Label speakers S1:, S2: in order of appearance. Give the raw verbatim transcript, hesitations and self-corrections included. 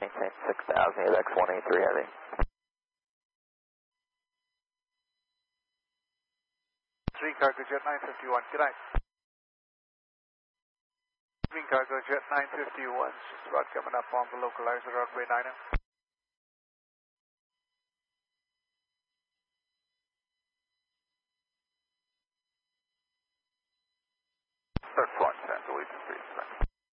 S1: Maintain six thousand, X one eighty-three heavy.
S2: three Cargo Jet nine fifty-one, good night. Green Cargo Jet nine fifty-one, just about coming up on the localizer runway nine.